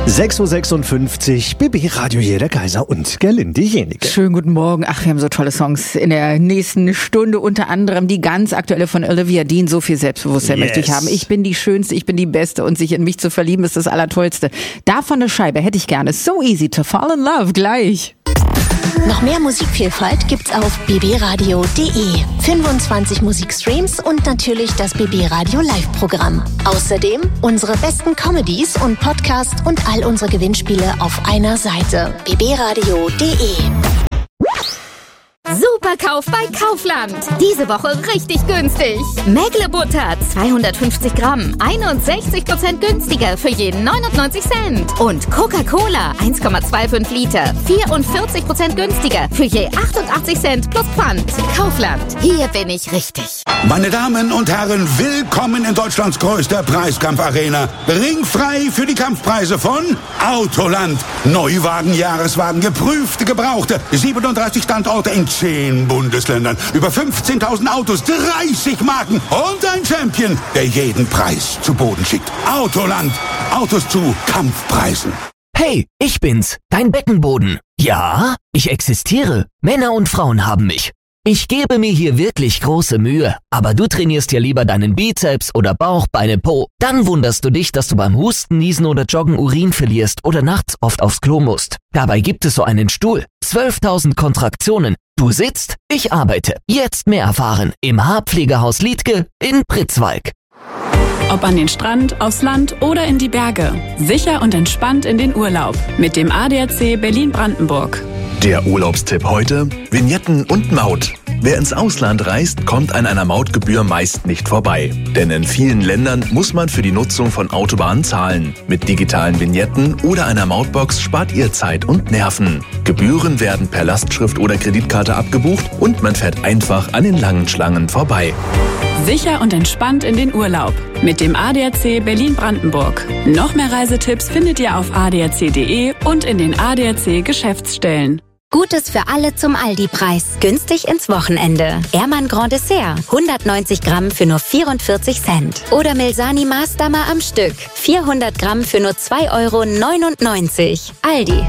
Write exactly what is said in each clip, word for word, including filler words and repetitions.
sechs Uhr sechsundfünfzig, B B Radio hier, der Kaiser und Gerlinde Jenike. Schönen guten Morgen. Ach, wir haben so tolle Songs in der nächsten Stunde, unter anderem die ganz aktuelle von Olivia Dean. So viel Selbstbewusstsein yes. möchte ich haben. Ich bin die Schönste, ich bin die Beste und sich in mich zu verlieben ist das Allertollste. Davon eine Scheibe hätte ich gerne. So easy to fall in love. Gleich. Noch mehr Musikvielfalt gibt's auf b b radio punkt d e. fünfundzwanzig Musikstreams und natürlich das B B Radio Live-Programm. Außerdem unsere besten Comedies und Podcasts und all unsere Gewinnspiele auf einer Seite. b b radio punkt d e. Superkauf bei Kaufland. Diese Woche richtig günstig. Mägle-Butter zweihundertfünfzig Gramm, einundsechzig Prozent günstiger für jeden neunundneunzig Cent. Und Coca-Cola eins Komma fünfundzwanzig Liter, vierundvierzig Prozent günstiger für je achtundachtzig Cent plus Pfand. Kaufland, hier bin ich richtig. Meine Damen und Herren, willkommen in Deutschlands größter Preiskampfarena. Ringfrei für die Kampfpreise von Autoland. Neuwagen, Jahreswagen, geprüfte, gebrauchte. siebenunddreißig Standorte in zehn Bundesländern. Über fünfzehntausend Autos, dreißig Marken und ein Champion, der jeden Preis zu Boden schickt. Autoland. Autos zu Kampfpreisen. Hey, ich bin's, dein Beckenboden. Ja, ich existiere. Männer und Frauen haben mich. Ich gebe mir hier wirklich große Mühe, aber du trainierst ja lieber deinen Bizeps oder Bauch, Beine, Po. Dann wunderst du dich, dass du beim Husten, Niesen oder Joggen Urin verlierst oder nachts oft aufs Klo musst. Dabei gibt es so einen Stuhl, zwölftausend Kontraktionen. Du sitzt, ich arbeite. Jetzt mehr erfahren im Haarpflegehaus Liedtke in Pritzwalk. Ob an den Strand, aufs Land oder in die Berge. Sicher und entspannt in den Urlaub mit dem A D A C Berlin-Brandenburg. Der Urlaubstipp heute: Vignetten und Maut. Wer ins Ausland reist, kommt an einer Mautgebühr meist nicht vorbei. Denn in vielen Ländern muss man für die Nutzung von Autobahnen zahlen. Mit digitalen Vignetten oder einer Mautbox spart ihr Zeit und Nerven. Gebühren werden per Lastschrift oder Kreditkarte abgebucht und man fährt einfach an den langen Schlangen vorbei. Sicher und entspannt in den Urlaub mit dem A D A C Berlin-Brandenburg. Noch mehr Reisetipps findet ihr auf a d a c punkt d e und in den A D A C Geschäftsstellen. Gutes für alle zum Aldi-Preis. Günstig ins Wochenende. Ehrmann Grand Dessert. hundertneunzig Gramm für nur vierundvierzig Cent. Oder Milsani Maßdammer am Stück. vierhundert Gramm für nur zwei Euro neunundneunzig. Aldi.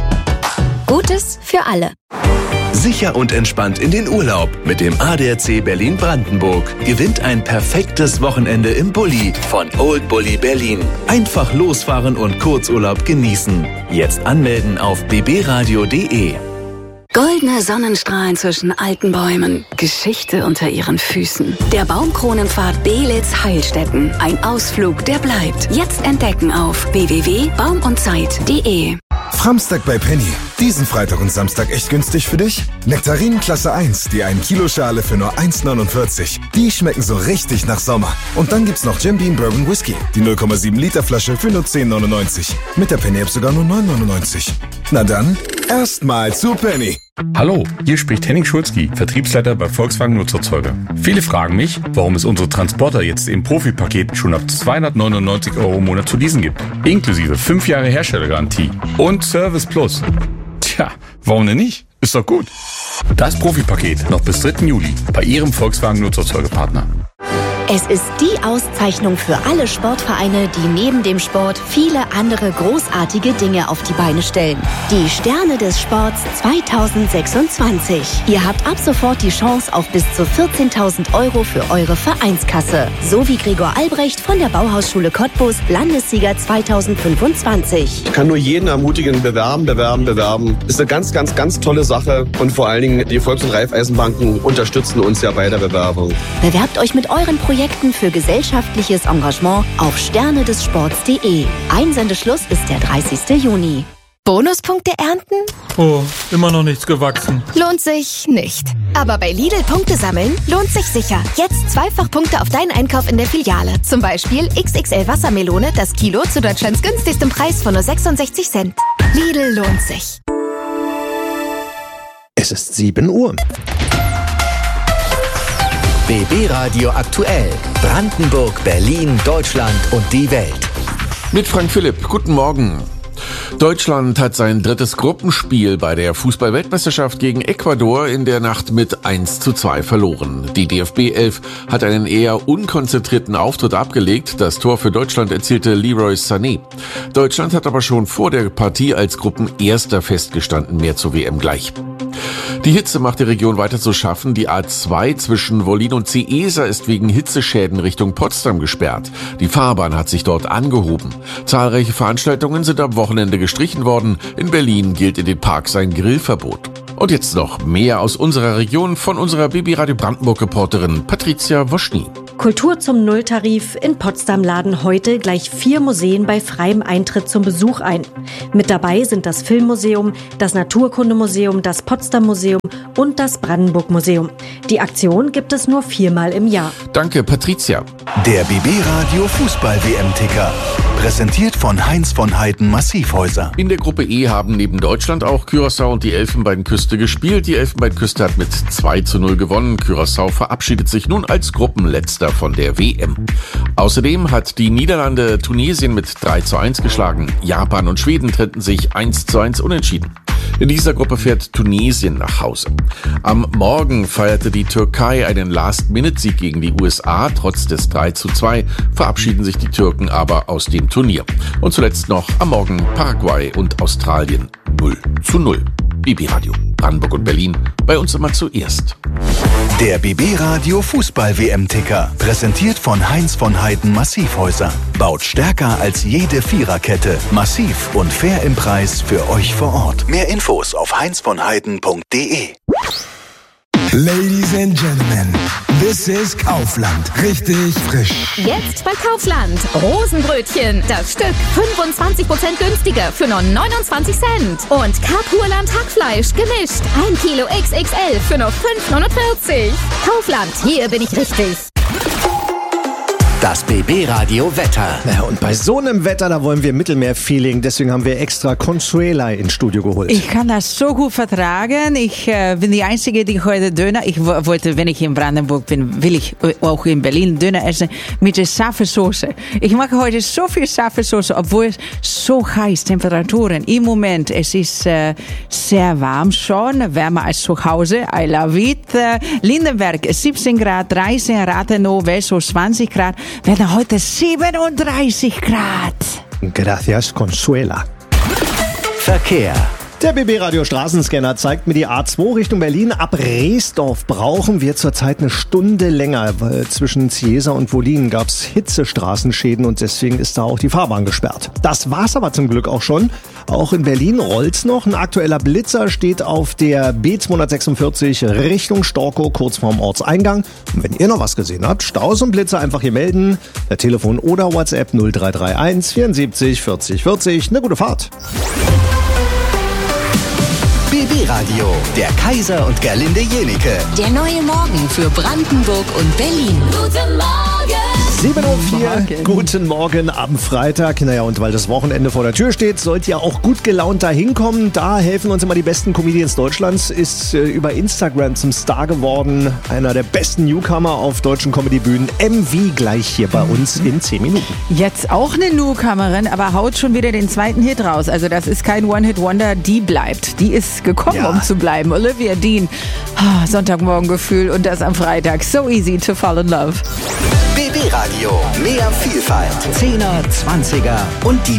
Gutes für alle. Sicher und entspannt in den Urlaub mit dem A D A C Berlin-Brandenburg. Gewinnt ein perfektes Wochenende im Bulli von Old Bulli Berlin. Einfach losfahren und Kurzurlaub genießen. Jetzt anmelden auf b b radio punkt d e. Goldene Sonnenstrahlen zwischen alten Bäumen, Geschichte unter ihren Füßen. Der Baumkronenpfad Belitz Heilstätten. Ein Ausflug, der bleibt. Jetzt entdecken auf w w w punkt baum und zeit punkt d e. Framstag bei Penny. Diesen Freitag und Samstag echt günstig für dich? Nektarinen Klasse eins, die ein Kilo Schale für nur eins neunundvierzig. Die schmecken so richtig nach Sommer. Und dann gibt's noch Jim Beam Bourbon Whisky, die null Komma sieben Liter Flasche für nur zehn neunundneunzig. Mit der Penny-App sogar nur neun neunundneunzig. Na dann, erstmal zu Penny. Hallo, hier spricht Henning Schulzki, Vertriebsleiter bei Volkswagen Nutzerzeuger. Viele fragen mich, warum es unsere Transporter jetzt im Profipaket schon ab zweihundertneunundneunzig Euro im Monat zu leasen gibt. Inklusive fünf Jahre Herstellergarantie und Service Plus. Tja, warum denn nicht? Ist doch gut. Das Profipaket noch bis dritten Juli bei Ihrem Volkswagen Nutzerzeugerpartner. Es ist die Auszeichnung für alle Sportvereine, die neben dem Sport viele andere großartige Dinge auf die Beine stellen. Die Sterne des Sports zweitausendsechsundzwanzig. Ihr habt ab sofort die Chance auf bis zu vierzehntausend Euro für eure Vereinskasse. So wie Gregor Albrecht von der Bauhausschule Cottbus, Landessieger zweitausendfünfundzwanzig. Ich kann nur jeden ermutigen, bewerben, bewerben, bewerben. Ist eine ganz, ganz, ganz tolle Sache. Und vor allen Dingen, die Volks- und Raiffeisenbanken unterstützen uns ja bei der Bewerbung. Bewerbt euch mit euren Projekten für gesellschaftliches Engagement auf sterne des sports punkt d e. Einsendeschluss ist der dreißigster Juni. Bonuspunkte ernten? Oh, immer noch nichts gewachsen. Lohnt sich nicht. Aber bei Lidl Punkte sammeln lohnt sich sicher. Jetzt zweifach Punkte auf deinen Einkauf in der Filiale. Zum Beispiel X X L Wassermelone, das Kilo zu Deutschlands günstigstem Preis von nur sechsundsechzig Cent. Lidl lohnt sich. Es ist sieben Uhr. B B Radio aktuell. Brandenburg, Berlin, Deutschland und die Welt. Mit Frank Philipp. Guten Morgen. Deutschland hat sein drittes Gruppenspiel bei der Fußball-Weltmeisterschaft gegen Ecuador in der Nacht mit eins zu zwei verloren. Die D F B elf hat einen eher unkonzentrierten Auftritt abgelegt. Das Tor für Deutschland erzielte Leroy Sané. Deutschland hat aber schon vor der Partie als Gruppenerster festgestanden, mehr zur W M gleich. Die Hitze macht die Region weiter zu schaffen. Die A zwei zwischen Wollin und Cieza ist wegen Hitzeschäden Richtung Potsdam gesperrt. Die Fahrbahn hat sich dort angehoben. Zahlreiche Veranstaltungen sind am Wochenende gestrichen worden. In Berlin gilt in den Parks ein Grillverbot. Und jetzt noch mehr aus unserer Region von unserer B B Radio Brandenburg-Reporterin Patricia Woschny. Kultur zum Nulltarif. In Potsdam laden heute gleich vier Museen bei freiem Eintritt zum Besuch ein. Mit dabei sind das Filmmuseum, das Naturkundemuseum, das Potsdam Museum und das Brandenburg Museum. Die Aktion gibt es nur viermal im Jahr. Danke, Patricia. Der B B Radio Fußball-W M-Ticker. Präsentiert von Heinz von Heiden Massivhäuser. In der Gruppe E haben neben Deutschland auch Curaçao und die Elfenbeinküste gespielt. Die Elfenbeinküste hat mit zwei zu null gewonnen. Curaçao verabschiedet sich nun als Gruppenletzter von der W M. Außerdem hat die Niederlande Tunesien mit drei zu eins geschlagen. Japan und Schweden trennten sich eins zu eins unentschieden. In dieser Gruppe fährt Tunesien nach Hause. Am Morgen feierte die Türkei einen Last-Minute-Sieg gegen die U S A. Trotz des drei zu zwei verabschieden sich die Türken aber aus dem Turnier. Und zuletzt noch am Morgen Paraguay und Australien null zu null. B B Radio Brandenburg und Berlin, bei uns immer zuerst. Der B B Radio Fußball-W M-Ticker. Präsentiert von Heinz von Heiden Massivhäuser. Baut stärker als jede Viererkette. Massiv und fair im Preis für euch vor Ort. Mehr Infos auf heinz von heiden punkt de. Ladies and Gentlemen, this is Kaufland. Richtig frisch. Jetzt bei Kaufland. Rosenbrötchen. Das Stück fünfundzwanzig Prozent günstiger für nur neunundzwanzig Cent. Und Karpurland Hackfleisch gemischt. ein Kilo X X L für nur fünf neunundvierzig. Kaufland, hier bin ich richtig. Das B B Radio Wetter. Ja, und bei so einem Wetter, da wollen wir Mittelmeer-Feeling. Deswegen haben wir extra Consuela ins Studio geholt. Ich kann das so gut vertragen. Ich äh, bin die Einzige, die heute Döner, ich wollte, wenn ich in Brandenburg bin, will ich auch in Berlin Döner essen mit der scharfen Soße. Ich mache heute so viel scharfe Soße, obwohl es so heiß Temperaturen. Im Moment, es ist äh, sehr warm schon, wärmer als zu Hause. I love it. Äh, Lindenberg siebzehn Grad, dreizehn, Rathenow, Welsow zwanzig Grad. Werden heute siebenunddreißig Grad. Gracias, Consuela. Verkehr. Der B B Radio Straßenscanner zeigt mir die A zwei Richtung Berlin. Ab Reesdorf brauchen wir zurzeit eine Stunde länger. Zwischen Cieza und Wollin gab es Hitzestraßenschäden und deswegen ist da auch die Fahrbahn gesperrt. Das war's aber zum Glück auch schon. Auch in Berlin rollt's noch. Ein aktueller Blitzer steht auf der B zweihundertsechsundvierzig Richtung Storkow, kurz vorm Ortseingang. Und wenn ihr noch was gesehen habt, Staus und Blitzer einfach hier melden. Per Telefon oder WhatsApp null drei drei eins vierundsiebzig vierzig vierzig. Eine gute Fahrt. B B Radio, der Kaiser und Gerlinde Jenike. Der neue Morgen für Brandenburg und Berlin. Guten Morgen! sieben Uhr vier, guten Morgen am Freitag. Naja, und weil das Wochenende vor der Tür steht, sollt ihr auch gut gelaunt da hinkommen. Da helfen uns immer die besten Comedians Deutschlands. Ist äh, über Instagram zum Star geworden. Einer der besten Newcomer auf deutschen Comedybühnen. M V gleich hier bei uns in zehn Minuten. Jetzt auch eine Newcomerin, aber haut schon wieder den zweiten Hit raus. Also das ist kein One-Hit-Wonder, die bleibt. Die ist gekommen, ja, um zu bleiben. Olivia Dean. Oh, Sonntagmorgengefühl und das am Freitag. So easy to fall in love. B B Radio, mehr Vielfalt. Zehner, Zwanziger und die